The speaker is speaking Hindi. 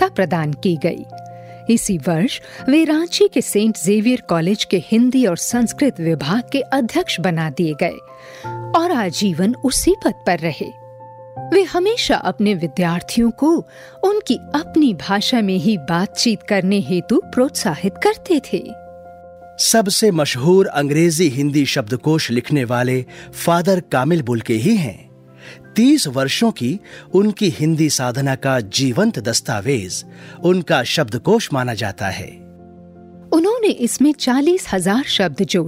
मान्यता प्रदान की गई। इसी वर्ष वे रांची के सेंट जेवियर कॉलेज के हिंदी और संस्कृत विभाग के अध्यक्ष बना दिए गए और आजीवन उसी पद पर रहे। वे हमेशा अपने विद्यार्थियों को उनकी अपनी भाषा में ही बातचीत करने हेतु प्रोत्साहित करते थे। सबसे मशहूर अंग्रेजी हिंदी शब्दकोश लिखने वाले फादर कामिल बुल्के ही हैं। 30 वर्षों की उनकी हिंदी साधना का जीवंत दस्तावेज उनका शब्दकोश माना जाता है। उन्होंने इसमें 40,000 शब्द जोड़े।